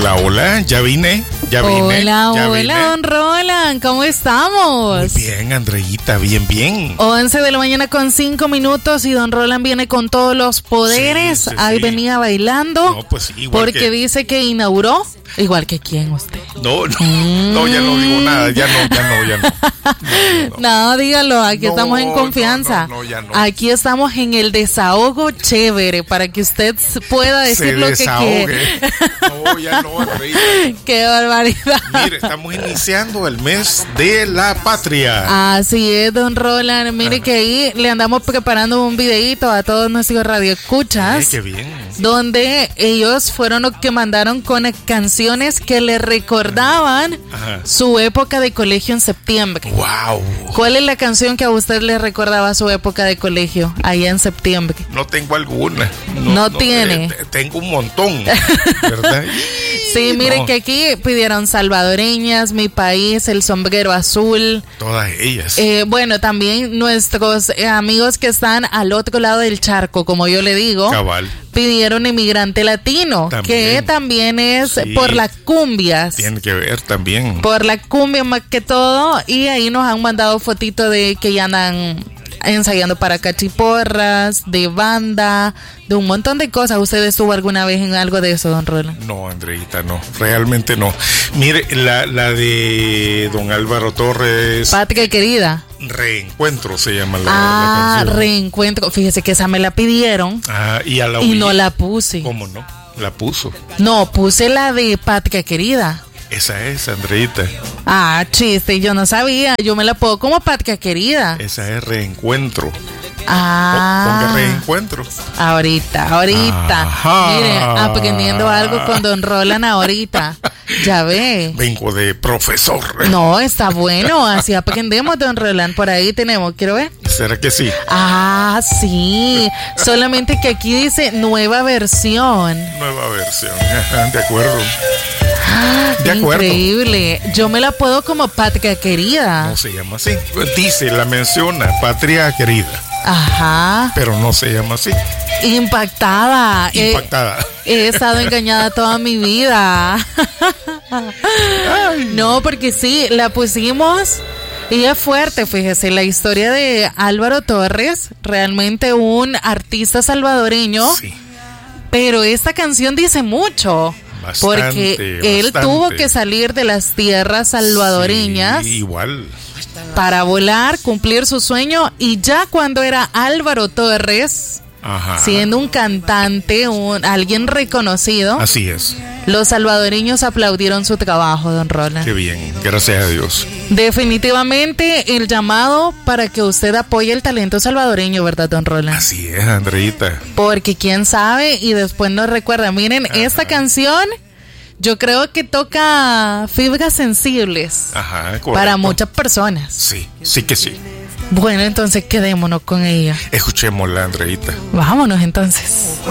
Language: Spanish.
Hola, hola, ya vine. Hola, don Roland, ¿cómo estamos? Muy bien, Andreita, bien. 11 de la mañana con 5 minutos y don Roland viene con todos los poderes. Sí. Ahí venía bailando. No, pues igual porque que... dice que inauguró, igual que quién usted. No, ya no digo nada, ya no. No, dígalo, aquí estamos en confianza. No, ya no. Aquí estamos en el desahogo chévere para que usted pueda decir lo que quiere. No, ya no, Andreita. Qué barbaridad. Mire, estamos iniciando el mes de la patria. Así es, don Roland. Mire que ahí le andamos preparando un videíto a todos nuestros radioescuchas. Qué bien. Donde ellos fueron los que mandaron con canciones que le recordaban su época de colegio en septiembre. Wow. ¿Cuál es la canción que a usted le recordaba su época de colegio allá en septiembre? No tengo alguna. No tiene. Tengo un montón, ¿verdad? Sí, mire que aquí pidieron Salvadoreñas, Mi País, El Sombrero Azul. Todas ellas. Bueno, también nuestros amigos que están al otro lado del charco, como yo le digo. Cabal. Pidieron Inmigrante Latino, que también es por las cumbias. Tiene que ver también. Por la cumbia más que todo. Y ahí nos han mandado fotitos de que ya andan ensayando para cachiporras, de banda, de un montón de cosas. ¿Usted estuvo alguna vez en algo de eso, don Roland? No, Andreita, no, realmente no. Mire, la de don Álvaro Torres. Patria Querida. Reencuentro se llama la canción. Reencuentro. Fíjese que esa me la pidieron. Y no la puse. ¿Cómo no? La puso. No, puse la de Patria Querida. Esa es, Andreita. Chiste, yo no sabía. Yo me la puedo como Patria Querida. Esa es Reencuentro. Ponga Reencuentro. Ahorita. Mire, aprendiendo algo con don Roland ahorita. Ya ve. Vengo de profesor. No, está bueno. Así aprendemos, don Roland. Por ahí tenemos. ¿Quiero ver? ¿Será que sí? Sí. Solamente que aquí dice nueva versión. Nueva versión. De acuerdo. De acuerdo. Increíble. Yo me la puedo como Patria Querida. No se llama así. Dice, la menciona, Patria Querida. Pero no se llama así. Impactada. He estado engañada toda mi vida. No, porque sí, la pusimos. Y es fuerte, fíjese, la historia de Álvaro Torres, realmente un artista salvadoreño. Sí. Pero esta canción dice mucho. Porque él tuvo que salir de las tierras salvadoreñas. Sí, igual. Para volar, cumplir su sueño. Y ya cuando era Álvaro Torres, siendo un cantante, alguien reconocido. Así es. Los salvadoreños aplaudieron su trabajo, don Roland. Qué bien, gracias a Dios. Definitivamente el llamado para que usted apoye el talento salvadoreño, ¿verdad, don Roland? Así es, Andreita. Porque quién sabe y después nos recuerda. Miren, esta canción yo creo que toca fibras sensibles para muchas personas. Sí que sí. Bueno, entonces quedémonos con ella. Escuchémosla, Andreita. Vámonos entonces.